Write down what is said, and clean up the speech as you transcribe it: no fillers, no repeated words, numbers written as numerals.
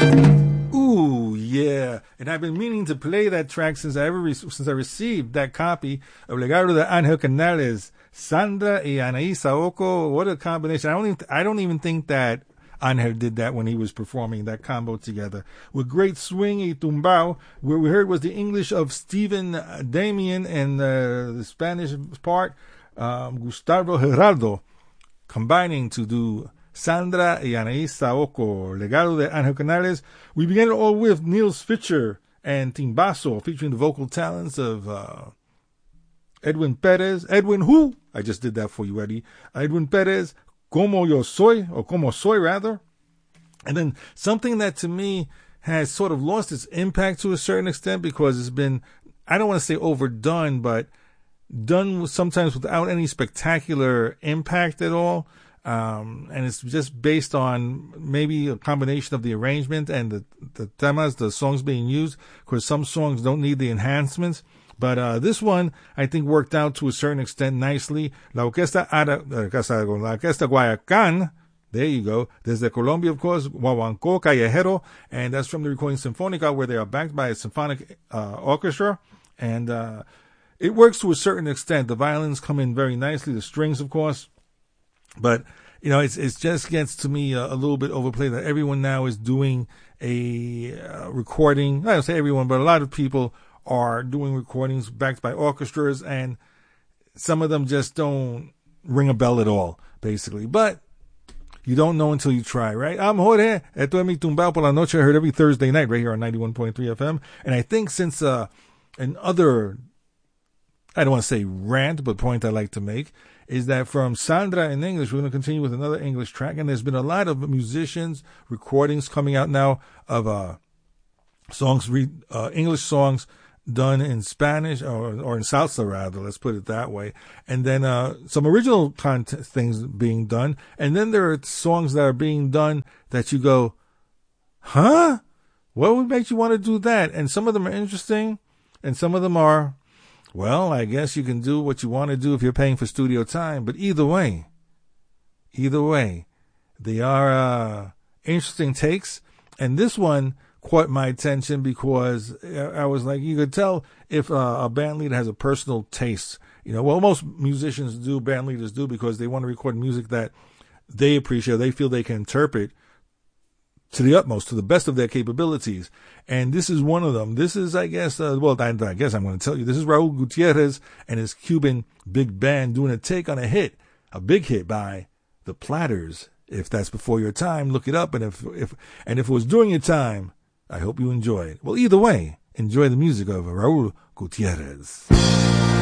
Ooh, yeah. And I've been meaning to play that track since I received that copy of Legado de Angel Canales. Sandra y Anaí Saoko. What a combination. I don't even think that Angel did that when he was performing that combo together. With great swing y tumbao. What we heard was the English of Stephen Damian and the Spanish part, Gustavo Geraldo, combining to do Sandra y Anaí Saoko, Legado de Angel Canales. We began it all with Niels Fischer and Timbaso, featuring the vocal talents of Edwin Perez. Edwin who? I just did that for you, Eddie. Edwin Perez, Como Yo Soy, or Como Soy rather. And then something that to me has sort of lost its impact to a certain extent because it's been, I don't want to say overdone, but done sometimes without any spectacular impact at all. And it's just based on maybe a combination of the arrangement and the temas, the songs being used, because some songs don't need the enhancements. But this one, I think, worked out to a certain extent nicely. La Orquesta Guayacán, there you go. Desde Colombia, of course, Guaguancó Callejero, and that's from the recording Sinfónica, where they are backed by a symphonic orchestra. And it works to a certain extent. The violins come in very nicely, the strings, of course. But, you know, it just gets to me a little bit overplayed that everyone now is doing a recording. I don't say everyone, but a lot of people are doing recordings backed by orchestras, and some of them just don't ring a bell at all, basically. But you don't know until you try, right? I'm Jorge. Esto es mi tumbao por la noche. I heard every Thursday night right here on 91.3 FM. And I think since another, I don't want to say rant, but point I like to make is that from Sandra in English, we're going to continue with another English track. And there's been a lot of musicians, recordings coming out now of songs, English songs done in Spanish or in salsa rather, let's put it that way. And then some original things being done. And then there are songs that are being done that you go, huh? What would make you want to do that? And some of them are interesting and some of them are, well, I guess you can do what you want to do if you're paying for studio time. But either way, they are interesting takes. And this one caught my attention because I was like, you could tell if a band leader has a personal taste. You know, well, most musicians do, band leaders do, because they want to record music that they appreciate, they feel they can interpret to the utmost, to the best of their capabilities. And this is one of them. This is, I guess, I guess I'm going to tell you, this is Raul Gutierrez and his Cuban big band doing a take on a big hit by The Platters. If that's before your time, look it up. And if it was during your time, I hope you enjoy it. Well, either way, enjoy the music of Raul Gutierrez.